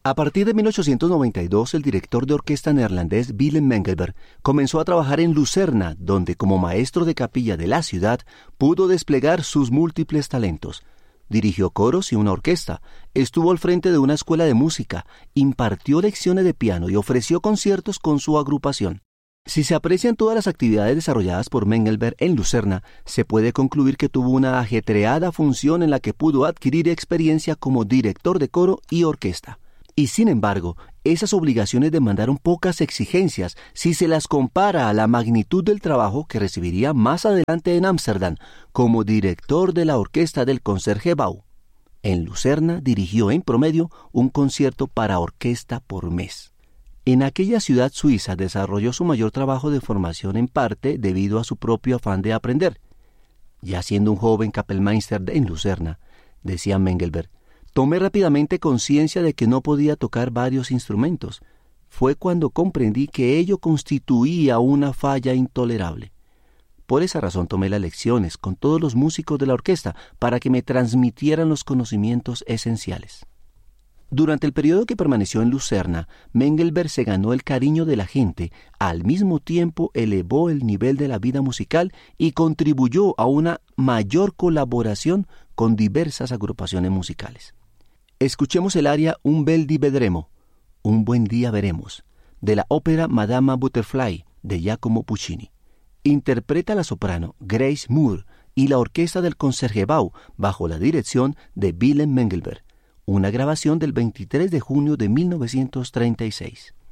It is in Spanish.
A partir de 1892, el director de orquesta neerlandés Willem Mengelberg comenzó a trabajar en Lucerna, donde como maestro de capilla de la ciudad pudo desplegar sus múltiples talentos. Dirigió coros y una orquesta, estuvo al frente de una escuela de música, impartió lecciones de piano y ofreció conciertos con su agrupación. Si se aprecian todas las actividades desarrolladas por Mengelberg en Lucerna, se puede concluir que tuvo una ajetreada función en la que pudo adquirir experiencia como director de coro y orquesta. Y sin embargo, esas obligaciones demandaron pocas exigencias si se las compara a la magnitud del trabajo que recibiría más adelante en Ámsterdam como director de la orquesta del Concertgebouw. En Lucerna dirigió en promedio un concierto para orquesta por mes. En aquella ciudad suiza desarrolló su mayor trabajo de formación en parte debido a su propio afán de aprender. Ya siendo un joven Kapellmeister en Lucerna, decía Mengelberg, tomé rápidamente conciencia de que no podía tocar varios instrumentos. Fue cuando comprendí que ello constituía una falla intolerable. Por esa razón tomé las lecciones con todos los músicos de la orquesta para que me transmitieran los conocimientos esenciales. Durante el periodo que permaneció en Lucerna, Mengelberg se ganó el cariño de la gente, al mismo tiempo elevó el nivel de la vida musical y contribuyó a una mayor colaboración con diversas agrupaciones musicales. Escuchemos el aria Un bel dì vedremo, Un buen día veremos, de la ópera Madama Butterfly, de Giacomo Puccini. Interpreta la soprano Grace Moore y la orquesta del Concertgebouw bajo la dirección de Willem Mengelberg, una grabación del 23 de junio de 1936.